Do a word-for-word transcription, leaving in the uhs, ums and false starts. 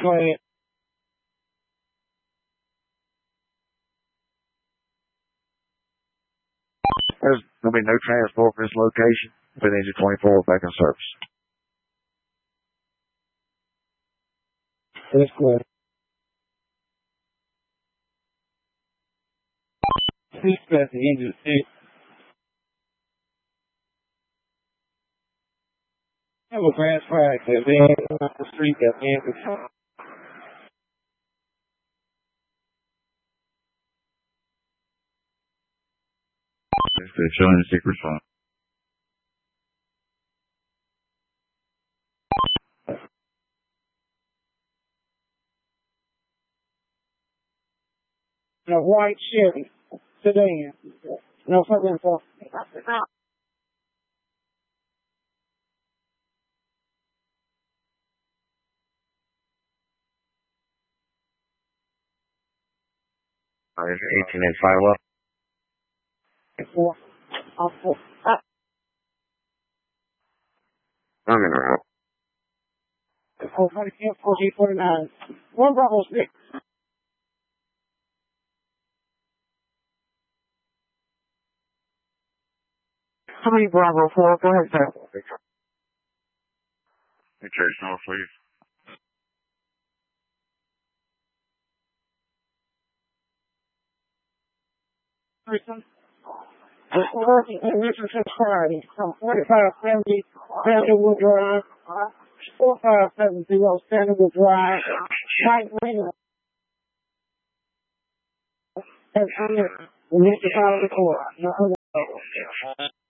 Go ahead. There's going to be no transport for this location. Within engine twenty-four back in service. That's good. Please press the engine six. I have a grass flag that ran off the street that ran the top. It's the chilling secret phone. A white Chevy sedan. No fucking for. There's eighteen and five up. Four. Off four. Up. I'm in the route. Oh, forty-four, forty, forty-nine. One Bravo six. How many Bravo four? Go ahead, sir. Hey, Chase, no, please. Person. I'm working in Richardson Friday from forty-five seventy Sandalwood Drive, four five seven zero Sandalwood Drive, White Ringer. That's on the Michigan Court.